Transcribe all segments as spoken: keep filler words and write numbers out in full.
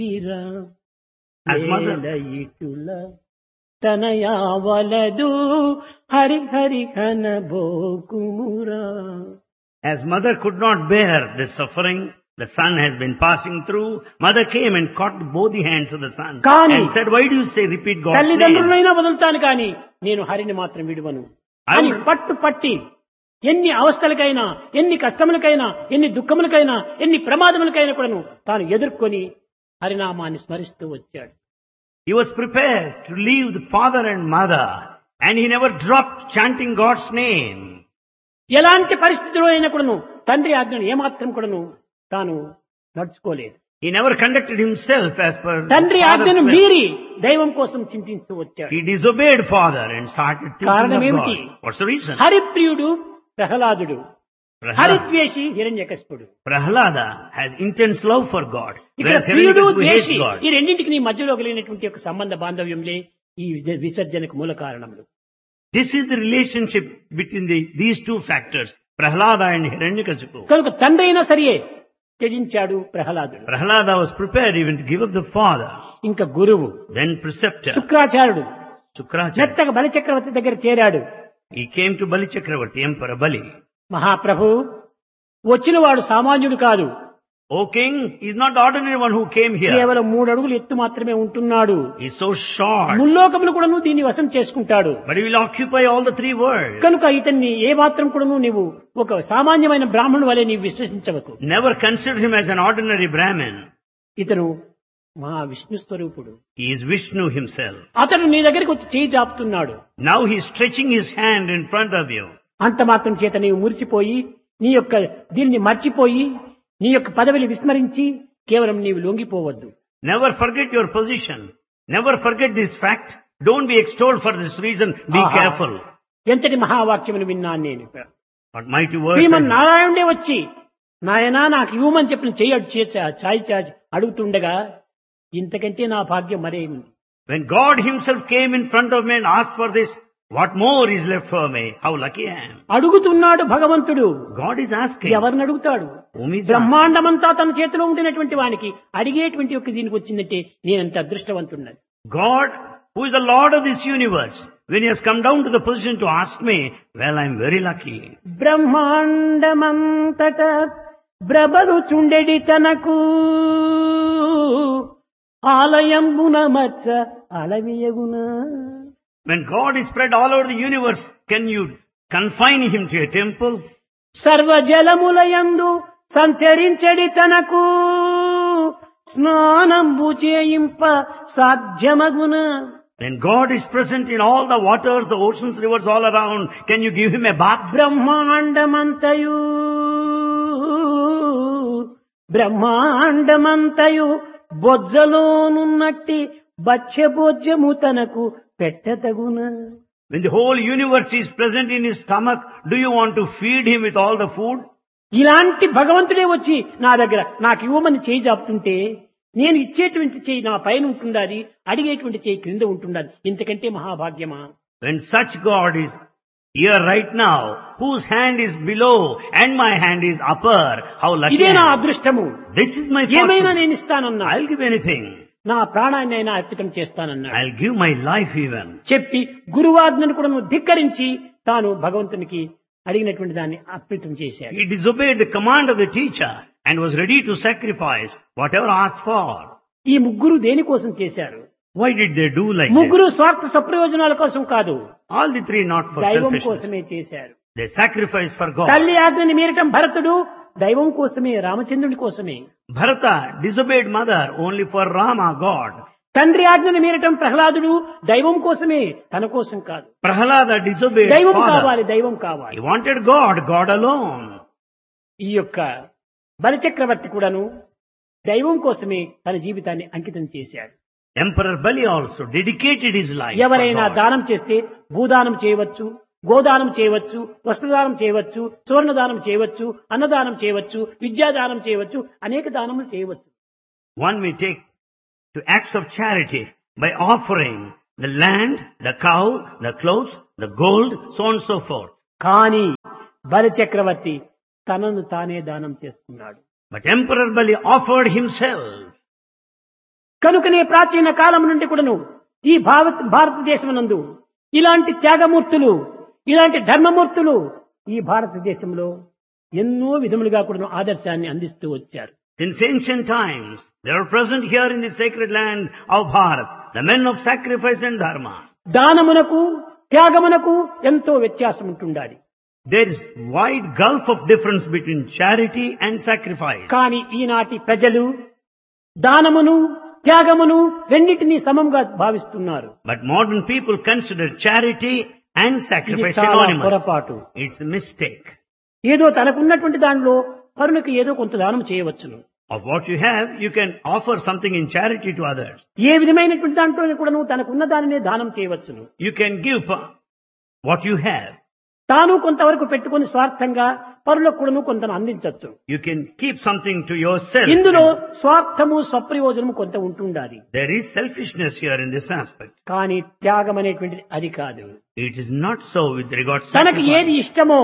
As mother, తనయావలదు Hari Hari కనబోకుమురా. as mother could not bear the suffering the son has been passing through, mother came and caught both the hands of the son Kani. and said, why do you say repeat God's name? తల్లిదండ్రులైనా వదులుతాను కానీ నేను హరిని మాత్రం విడువను I అని would- పట్టు పట్టి ఎన్ని అవస్థలకైనా ఎన్ని కష్టములకైనా ఎన్ని దుఃఖములకైనా ఎన్ని ప్రమాదములకైనా కూడాను తాను ఎదుర్కొని హరినామాన్ని స్మరిస్తూ వచ్చాడు. He was prepared to leave the father and mother, and he never dropped chanting God's name. ఎలాంటి పరిస్థితిలో అయినా కూడాను తండ్రి ఆజ్ఞను ఏమాత్రం కూడాను తాను నడుచుకోలేదు. He never conducted himself as per his తండ్రి father's ఆజ్ఞను will. మీరి దైవం కోసం చింతిస్తూ వచ్చాడు. He disobeyed father and started thinking కారణం of ఏమిటి? God. What's the reason? హరిప్రియుడు ప్రహ్లాదుడు, Prahlada, హరిద్వేషి హిరణ్యకశిపుడు. Prahlada has intense love for God, ఇక్కడ whereas ప్రియుడు Hiranyakashipu hates ద్వేషి God. ఈ రెండింటికి నీ మధ్యలో కలిగినటువంటి ఒక సంబంధ బాంధవ్యంలే ఈ విజ- విసర్జనకు మూల కారణములు. This is the relationship between the, these two factors, Prahlada and Hiranyakashipu. కనుక తండ్రి అయినా సరియే త్యజించాడు ప్రహ్లాదుడు. Prahlada was prepared even to give up the father, ఇంకా గురువు then preceptor, శుక్రాచార్యుడు Sukracharya. మెత్తగా బలిచక్రవర్తి దగ్గర చేరాడు. He came to Bali Chakravarti, Emperor Bali. మహాప్రభు వచ్చిన వాడు సామాన్యుడు కాదు, O king, he's not the ordinary one who came here. కేవలం మూడు అడుగులు ఎత్తు మాత్రమే ఉంటున్నాడు. He's so short, ముల్లోకములు కూడాను దీన్ని వశం చేసుకుంటాడు. but he will occupy all the three worlds. కనుక ఇతన్ని ఏ మాత్రం కూడాను నీవు ఒక సామాన్యమైన బ్రాహ్మణుడు వలె నీవు విశ్వసించవకు. Never consider him as an ordinary Brahmin. ఇతను మహా విష్ణు స్వరూపుడు. He is Vishnu himself. అతడు నీ దగ్గరికి వచ్చి చేయి జాపుతున్నాడు. Now he is stretching his hand in front of you. అంత మాత్రం చేత నీవు మురిసిపోయి నీ యొక్క దీన్ని మర్చిపోయి నీ యొక్క పదవిని విస్మరించి కేవలం నీవు లొంగిపోవద్దు. Never forget your position. Never forget this fact. Don't be extolled for this reason. Be ఆహా. careful. ఎంతటి మహావాక్యమును విన్నాను నేను. What mighty words. Shriman and- నారాయణుడే వచ్చి నాయనా నాకు ఇవ్వమని చెప్పిన చెయ్యి అడు చే- చాయ్ చాచి అడుగుతుండగా ఇంతకంటే నా భాగ్యం మరేముంది. When God himself came in front of me and asked for this, what more is left for me? How lucky I am. అడుగుతున్నాడు భగవంతుడు. God is asking. ఎవరిని అడుగుతాడు? Whom is asking? బ్రహ్మాండమంతా తన చేతిలో ఉండినటువంటి వానికి అడిగేటువంటి ఒక దీనికి వచ్చిందంటే నేనంత అదృష్టవంతున్నది. God, who is the Lord of this universe, when he has come down to the position to ask me, well, I am very lucky. బ్రహ్మాండమంతట బ్రబలు చుండెడి తనకు ఆలయంబున మచ్చ అలవియగున. When God is spread all over the universe, can you confine him to a temple? సర్వజలములయందు సంచరించడి తనకు స్నానంబు చేయింప సాధ్యమగున. When God is present in all the waters, the oceans, rivers all around, can you give him a bath? బ్రహ్మాండమంతయు బ్రహ్మాండమంతయు బొజ్జలోనున్నట్టి బచ్చ బొజ్జము తనకు పెట్టతగున. When the whole universe is present in his stomach, do you want to feed him with all the food? ఇలాంటి భగవంతుడే వచ్చి నా దగ్గర నాకు ఇవ్వమని చేయి జాపుతుంటే నేను ఇచ్చేటువంటి చేయి నా పైన ఉంటుండాలి, అడిగేటువంటి చేయి క్రింద ఉంటుండాలి. ఇంతకంటే మహాభాగ్యమా? When such God is here right now, whose hand is below and my hand is upper, how lucky ఇదే I నా am. అదృష్టము. This is my ఏమైనా fortune. నేను ఇస్తానన్నా, I'll give anything. నా ప్రాణాన్ని అయినా అర్పితం చేస్తానన్నాడు. I'll give my life even. చెప్పి గురువాజ్ఞను కూడా ధిక్కరించి తాను భగవంతునికి అడిగినటువంటి దాన్ని అర్పితం చేశాడు. He disobeyed the command of the teacher and was ready to sacrifice whatever asked for. ఈ ముగ్గురు దేనికోసం చేశారు? Why did they do like ముగ్గురు this? స్వార్థ సప్రయోజనాల కోసం కాదు, All the three not for దైవం selfishness. కోసమే చేశారు. They sacrificed for God. తల్లి ఆజ్ఞని మీరటం భరతుడు దైవం కోసమే, రామచంద్రుడి కోసమే. Bharata disobeyed mother only for Rama, God. తండ్రి ఆజ్ఞని మీరటం ప్రహ్లాదుడు దైవం కోసమే, తన కోసం కాదు. Prahlada disobeyed దైవం father. కావాలి, దైవం కావాలి. He wanted God, God alone. ఈ యొక్క బలిచక్రవర్తి కూడాను దైవం కోసమే తన జీవితాన్ని అంకితం చేశాడు. Emperor Bali also dedicated his life for ఎవరైనా God. దానం చేస్తే భూదానం చేయవచ్చు, గోదానం చేయవచ్చు, వస్త్రదానం చేయవచ్చు, సువర్ణదానం చేయవచ్చు, అన్నదానం చేయవచ్చు, విద్యాదానం చేయవచ్చు, అనేక దానములు చేయవచ్చు. One may take to acts of charity by offering the land, the cow, the clothes, the gold, so on and so forth. కానీ బలిచక్రవర్తి తనను తానే దానం చేసుకున్నాడు. But Emperor Bali offered himself. కనుకనే ప్రాచీన కాలం నుండి కూడాను ఈ భారత భారతదేశమునందు ఇలాంటి త్యాగమూర్తులు, ఇలాంటి ధర్మమూర్తులు ఈ భారతదేశంలో ఎన్నో విధములుగా కూడాను ఆదర్శాన్ని అందిస్తూ వచ్చారు. Since ancient times, they are present here in the sacred land of Bharat, the men of sacrifice and dharma. దానమునకు త్యాగమునకు ఎంతో వ్యత్యాసం ఉంటుండాలి. There is wide gulf of difference between charity and sacrifice. కానీ ఈనాటి ప్రజలు దానమును త్యాగమును రెండింటినీ సమంగా భావిస్తున్నారు. But modern people consider charity and ఇది sacrifice చాలా synonymous. పొరపాటు. It's a mistake. ఏదో తనకున్నటువంటి దానిలో పరులకు ఏదో కొంత దానం చేయవచ్చును. Of what you have, you can offer something in charity to others. ఏ విధమైనటువంటి దాంట్లో కూడా నువ్వు తనకున్న దానినే దానం చేయవచ్చును. You can give pa- what you have. తాను కొంతవరకు పెట్టుకుని స్వార్థంగా పరులకు కూడా కొంత అందించవచ్చు. You can keep something to yourself. ఇందులో స్వార్థము స్వప్రయోజనము కొంత ఉంటుండాలి. There is selfishness here in this aspect. కానీ త్యాగం అనేటువంటిది అది కాదు. It is not so with regard to తనకు sacrifice. ఏది ఇష్టమో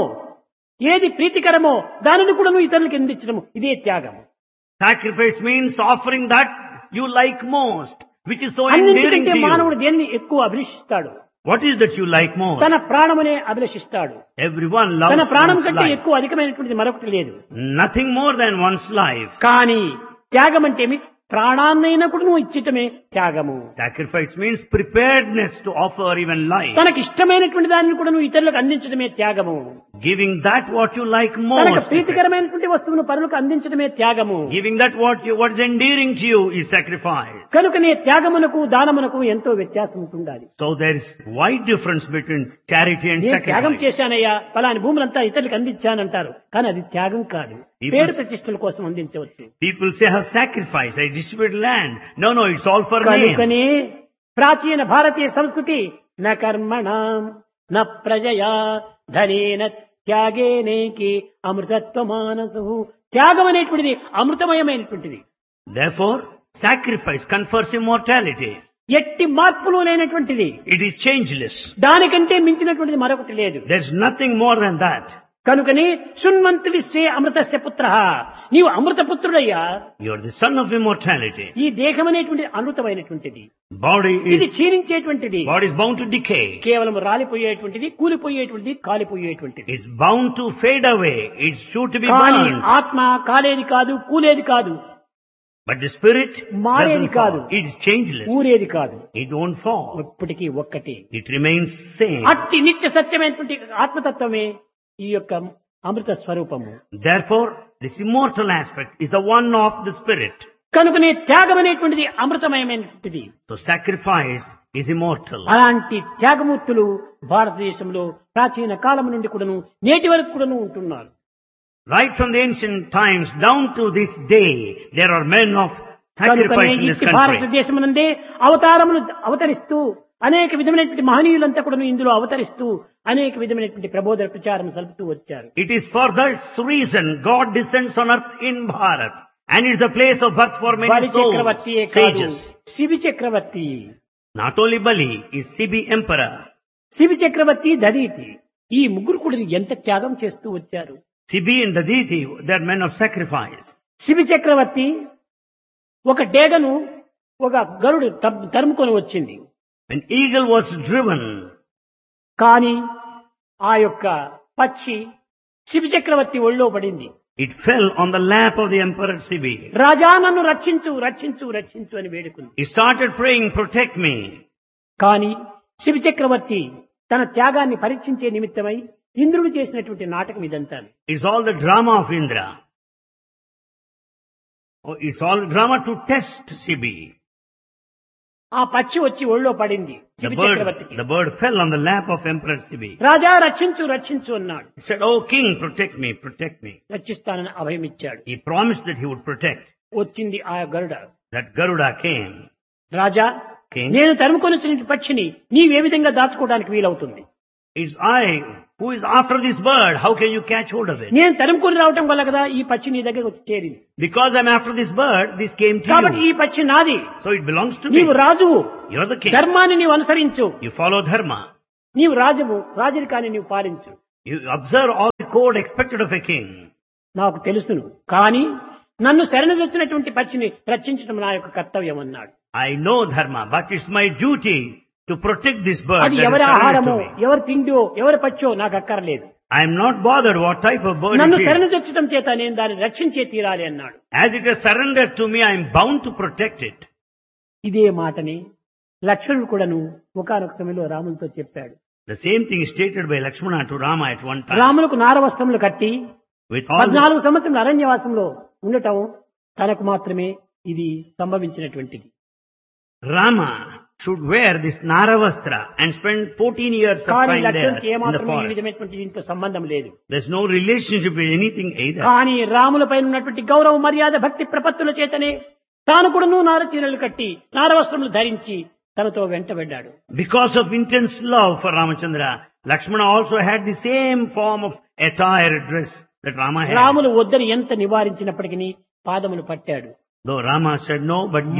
ఏది ప్రీతికరమో దానిని కూడా నువ్వు ఇతరులకు అందించడము ఇదే త్యాగం. Sacrifice means offering that you like most, which is so endearing అన్నింటికంటే to you. మానవుడు దేన్ని ఎక్కువ అభిలషిస్తాడు? What is that you like most? తన ప్రాణమునే అభిలషిస్తాడు. Everyone loves తన ప్రాణం one's కంటే life. ఎక్కువ అధికమైనటువంటిది మరొకటి లేదు. Nothing more than one's life. కానీ త్యాగం అంటే ఏమి? ప్రాణాన్నైనా కూడా నువ్వు ఇచ్చటమే త్యాగము. Sacrifice means preparedness to offer even life. తనకు ఇష్టమైనటువంటి దానిని కూడా నువ్వు ఇతరులకు అందించడమే త్యాగము. Giving that what you like తనకు most. is ప్రీతికరమైనటువంటి వస్తువును పరులకు అందించడమే త్యాగము. Giving that what you, what is endearing to you is sacrifice. కనుకనే త్యాగమునకు దానమునకు ఎంతో వ్యత్యాసం ఉంటుండాలి. So there is wide difference between charity and నేను త్యాగం sacrifice. చేశానయ్యా పలాని భూములంతా ఇతరులకు అందించానంటారు. కానీ అది త్యాగం కాదు. People- పేరు ప్రతిష్టల కోసం అందించవచ్చు. People say, I have sacrificed, I distribute land. No, no, it's all for name. కనుకనే ప్రాచీన భారతీయ సంస్కృతి న కర్మణాం న ప్రజయా ధనేన త్యాగేనేకి అమృతత్వ మానసు. త్యాగం అనేటువంటిది అమృతమయమైనటువంటిది. Therefore, sacrifice confers immortality. ఎట్టి మార్పులు లేనటువంటిది. It is changeless. దానికంటే మించినటువంటిది మరొకటి లేదు. There's nothing more than that. కనుకని శృణ్వంతు విశ్వే అమృతస్య పుత్రః. నీవు అమృతపుత్రుడయ్యా. You are the son of immortality. ఈ దేహం అనేటువంటిది అమృతమైనటువంటిది. Body ఇది is, క్షీణించేటువంటిది. body is bound to decay. కేవలం రాలిపోయేటువంటిది, కూలిపోయేటువంటిది, కాలిపోయేటువంటిది. It's bound to fade away. It's sure to be కానీ burned. ఆత్మ కాలేది కాదు, కూలేది కాదు, But the spirit మారేది doesn't కాదు, fall. It is changeless. ఊరేది కాదు, It won't fall. ఇప్పటికీ ఒక్కటి. It remains same. అట్టి నిత్య సత్యమైనటువంటి ఆత్మతత్వమే ఈ యొక్క అమృత స్వరూపము. Therefore, this immortal aspect is the one of the spirit. కనుకనే త్యాగం అనేటువంటిది అమృతమయమైనటువంటిది. So sacrifice is immortal. అలాంటి త్యాగమూర్తులు భారతదేశంలో ప్రాచీన కాలం నుండి కూడాను నేటి వరకు కూడాను ఉంటున్నారు. Right from the ancient times down to this day, there are men of కనుకనే sacrifice in this ఇట్టి country. భారతదేశమునందే అవతారములు అవతరిస్తూ అనేక విధమైనటువంటి మహనీయులంతా కూడా ఇందులో అవతరిస్తూ అనేక విధమైనటువంటి ప్రబోధన ప్రచారం సలుపుతూ వచ్చారు. It is for that reason God descends on earth in Bharat, and is the place of birth for many బలి souls, చక్రవర్తియే కాదు, sages. Shibi Chakravarthi. Not only Bali is Sibi emperor. Shibi చక్రవర్తి దదీతి ఈ ముగ్గురు కూడా ఎంత త్యాగం చేస్తూ వచ్చారు. Sibi and Daditi, they are men of sacrifice. Shibi చక్రవర్తి ఒక డేగను ఒక గరుడు తప్- తరుముకొని వచ్చింది. When eagle was driven, కానీ ఆ యొక్క పక్షి శిబి చక్రవర్తి ఒళ్ళో పడింది. it fell on the lap of the emperor Sibi. రాజా నన్ను రక్షించు రక్షించు రక్షించు అని వేడుకుంది. He started praying, protect me. కానీ శిబి చక్రవర్తి తన త్యాగాన్ని పరీక్షించే నిమిత్తమై ఇంద్రుడు చేసినటువంటి నాటకం ఇదంతా. It's all the drama of Indra. Oh, it's all the drama to test Sibi. ఆ పక్షి వచ్చి ఒళ్ళో పడింది The శిబి bird, చక్రవర్తికి. the bird fell on the lap of Emperor Sibi. రాజా రక్షించు రక్షించు అన్నాడు. He said, oh king, protect me, protect me. రక్షిస్తానని అభయం ఇచ్చాడు. He promised that he would protect. వచ్చింది ఆ గరుడ. That Garuda came. Raja King, నేను తరుముకొని వచ్చిన పక్షిని నీవే విధంగా దాచుకోవడానికి వీలవుతుంది? it's I who is after this bird. How can you catch hold of it? నేను తరుముకొని రావటం వల్ల కదా ఈ పక్షి నీ దగ్గర వచ్చి చేరింది. Because I'm after this bird, this came to కాబట్టి ఈ you. పక్షి నాది. So it belongs to me. నీవు రాజువు, You're the king. ధర్మాన్ని నీవు అనుసరించు. You follow dharma. నీవు రాజువు, రాజరికాన్ని నీవు పాలించు. You observe all the code expected of a king. నాకు తెలుసును, కానీ నన్ను శరణు వచ్చినటువంటి పక్షిని రక్షించడం నా యొక్క కర్తవ్యం అన్నాడు. I know dharma, but it's my duty to protect this bird అది that is ఎవరి surrendered ఆహారమో to me. ఎవరి తిండో ఎవరి పచ్చో నాకు అక్కర్లేదు. I am not bothered what type of bird నన్ను it is. శరణుజొచ్చటం చేత నేను దాన్ని రక్షించే తీరాలి అన్నాడు. As it has surrendered to me, I am bound to protect it. ఇదే మాటని లక్ష్మణుడు కూడాను ఒకానొక సమయంలో రామునితో చెప్పాడు. The same thing is stated by Lakshmana to Rama at one time. రాములకు నారవస్త్రములు కట్టి With all the, పద్నాలుగు సంవత్సరం అరణ్యవాసంలో ఉండటం తనకు మాత్రమే ఇది సంభవించినటువంటిది. Rama should wear this Naravastra and spend fourteen years of కానీ time there లక్ష్మణుడికి in the ఏమాత్రం ఈ forest. విధమైనటువంటి దీంతో సంబంధం లేదు. There's no relationship with anything either. కానీ రాములపై ఉన్నటువంటి గౌరవ మర్యాద భక్తి ప్రపత్తుల చేతనే తాను కూడాను నారచీరలు కట్టి నారవస్త్రములు ధరించి తనతో వెంటబడ్డాడు. Because of intense love for Ramachandra, Lakshmana also had the same form of attire dress that Rama had. Ramulu వద్దని ఎంత నివారించినప్పటికీ పాదములు పట్టాడు. Though Rama said no, but